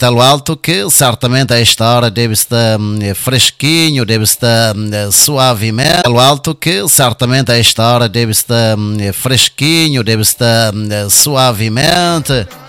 pelo alto que certamente a esta hora deve estar fresquinho, deve estar suavemente. Pelo alto que certamente a esta hora deve estar fresquinho, deve estar suavemente.